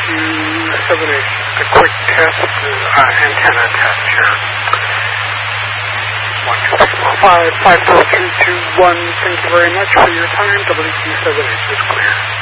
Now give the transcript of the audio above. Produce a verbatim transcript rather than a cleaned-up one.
seven eight, a quick test, uh, antenna test here. one two three four five, five four three two one, thank you very much for your time. W Q seven eight is clear.